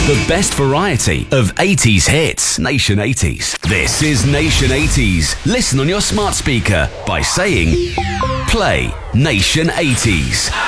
The best variety of 80s hits. Nation 80s. This is Nation 80s. Listen on your smart speaker by saying, play Nation 80s.